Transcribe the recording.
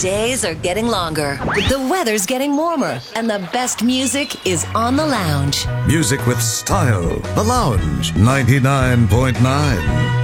days are getting longer, the weather's getting warmer, and the best music is on the lounge. Music with style. The Lounge 99.9.